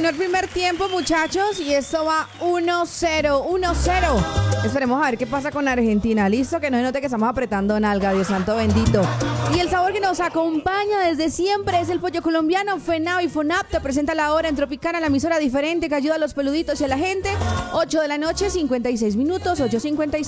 el primer tiempo, muchachos, y esto va 1-0, 1-0. Esperemos a ver qué pasa con Argentina. Listo, que no se note que estamos apretando nalga, Dios santo bendito. Y el sabor que nos acompaña desde siempre es el pollo colombiano. FENAV y FONAP te presenta la hora en Tropicana, la emisora diferente que ayuda a los peluditos y a la gente. 8 de la noche, 56 minutos, 8:56.